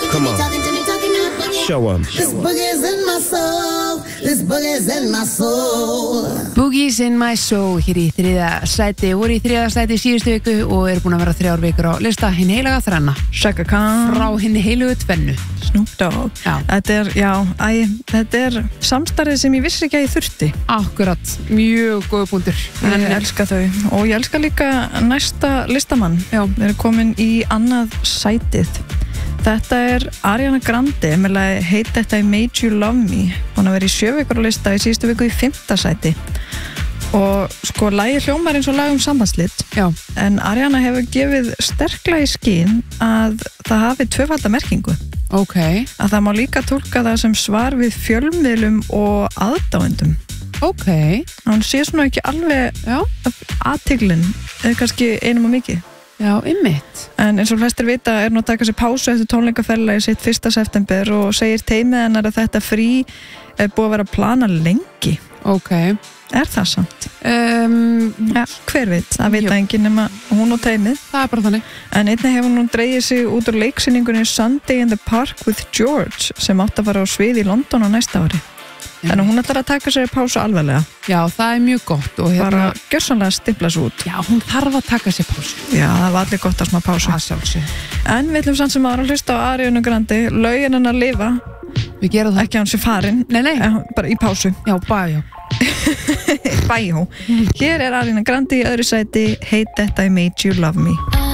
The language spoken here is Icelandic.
Come on. Show 'em. This boogie's in my soul. This boogie's in my soul. Boogies in my soul hér í þriðja sæti, voru í þriðja sæti síðustu viku og eru búin að vera 3 vikur á lista hinn heilaga þrenna Chaka Khan frá hinn heilugu tvennu Snoop Dogg. Þetta er samstarfið sem ég vissi ekki að ég þurfti. Akkurat, mjög góða punktur. Ég elska þau og ég elska líka næsta listamann. Já. Við erum komin í annað sætið. Þetta er Ariana Grande með lagi Hate That I Made You Love Me. Hún har verið í 7 vikur á lista í síðustu viku í 5. sæti. Og sko, lagið hljómar eins og lag sambandsslit. Já. En Ariana hefur gefið sterklega í skyn að það hafi tvöfalda merkingu. Ok. Að það má líka túlka það sem svar við fjölmiðlum og aðdáendum. Ok. Hún sé svona ekki alveg athygllin, eða kannski einum og mikið. Já, einmitt. En eins og flestir vita er nú að taka sér pásu eftir tónleikaferðalagi sitt 1. september og segir teymið hennar að þetta frí er búið að vera að plana lengi. Ok. Er það samt? Ja, hver veit, það veit enginn nema hún og teymið. Það er bara þannig. En einnig hefur hún dreigið sig út úr leiksýningunni Sunday in the Park with George sem átt að fara á svið í London á næsta ári. Þannig að hún ætlar að taka sér pásu alvarlega. Já, það er mjög gott og bara gjörsamlega stimpla svo út. Já, hún þarf að taka sér pásu. Já, það var allir gott að smá pásu. Það sjálfsög. En við ætlum samt sem að hlusta á Ariana Grande, lögin hennar lifa. Við gerum það. Ekki að hún sé farin. Nei. Bara í pásu. Já, bæjó. Bæjó. Hér er Ariana Grande í öðru sæti, Hate That I Made You Love Me.